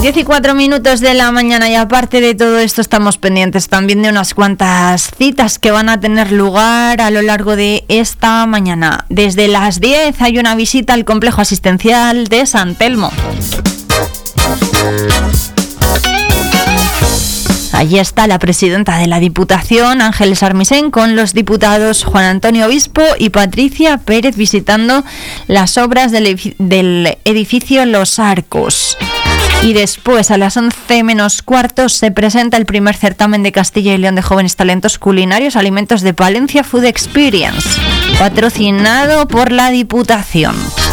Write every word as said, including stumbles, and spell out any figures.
diez y cuatro minutos de la mañana, y aparte de todo esto estamos pendientes también de unas cuantas citas que van a tener lugar a lo largo de esta mañana. Desde las diez hay una visita al complejo asistencial de San Telmo. Allí está la presidenta de la Diputación, Ángeles Armisen, con los diputados Juan Antonio Obispo y Patricia Pérez visitando las obras del edificio, del edificio Los Arcos. Y después, a las once menos cuarto, se presenta el primer certamen de Castilla y León de jóvenes talentos culinarios, Alimentos de Palencia Food Experience, patrocinado por la Diputación.